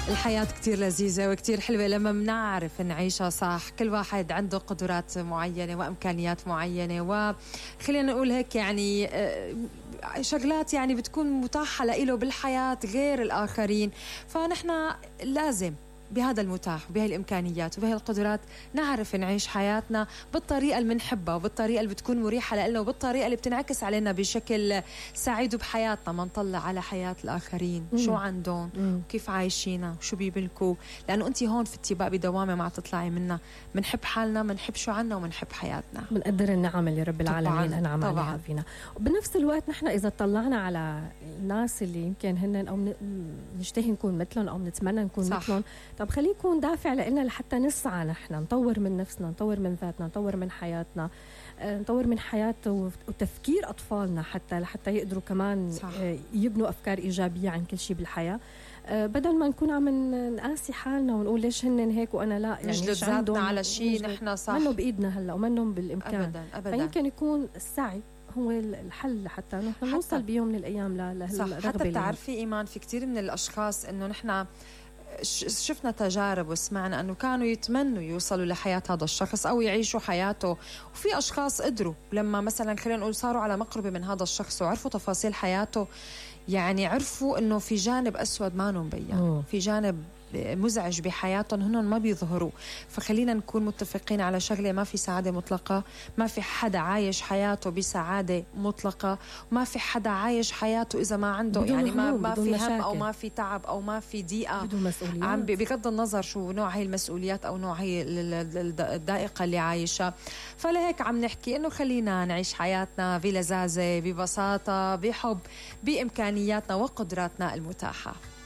الحياة كتير لذيذة وكتير حلوة لما منعرف نعيشها صح. كل واحد عنده قدرات معينة وإمكانيات معينة، وخلينا نقول هيك يعني شغلات يعني بتكون متاحة له بالحياة غير الآخرين. فنحن لازم بهذا المتاح وبهذه الإمكانيات وبهذه القدرات نعرف نعيش حياتنا بالطريقة اللي بنحبها وبالطريقة اللي بتكون مريحة لنا وبالطريقة اللي بتنعكس علينا بشكل سعيد بحياتنا. ما نطلع على حياة الآخرين شو عندهم وكيف عايشينها وشو بيملكوا، لأنه أنت هون في اتباع بدوامة ما تطلعي منها. منحب حالنا، منحب شو عنا، ومنحب حياتنا، بنقدر النعم اللي رب العالمين أنعم عليها فينا. وبنفس الوقت نحن إذا طلعنا على الناس اللي يمكن هن أو نشتهي نكون مثلهم أو نتمنى نكون مثلهم، طب خليه يكون دافع لنا لحتى نسعى نحن نطور من نفسنا، نطور من ذاتنا، نطور من حياتنا، نطور من حياة وتفكير أطفالنا حتى يقدروا كمان يبنوا أفكار إيجابية عن كل شيء بالحياة، بدل ما نكون عم نقاسي حالنا ونقول ليش هن هيك وأنا لا. يعني نجلد ذاتنا على شيء نحن صح منه بإيدنا هلا ومنهم بالإمكان. أبداً. فيمكن يكون السعي هو الحل حتى نحن نوصل بيوم من الأيام لهالرغبة. حتى تعرفي إيمان في كتير من الأشخاص إنه نحن شفنا تجارب وسمعنا أنه كانوا يتمنوا يوصلوا لحياة هذا الشخص أو يعيشوا حياته، وفي أشخاص قدروا لما مثلا خلينا نقول صاروا على مقربة من هذا الشخص وعرفوا تفاصيل حياته، يعني عرفوا أنه في جانب أسود ما مبين، في جانب مزعج بحياتهم هن ما بيظهروا. فخلينا نكون متفقين على شغلة، ما في سعادة مطلقة، ما في حدا عايش حياته بسعادة مطلقة، وما في حدا عايش حياته إذا ما عنده يعني ما في هم أو ما في تعب أو ما في ضيقة بدون مسؤوليات، عم بغض النظر شو نوع هاي المسؤوليات أو نوع هاي الضائقة اللي عايشة. فلهيك عم نحكي إنه خلينا نعيش حياتنا بلذاذة، ببساطة، بحب، بإمكانياتنا وقدراتنا المتاحة.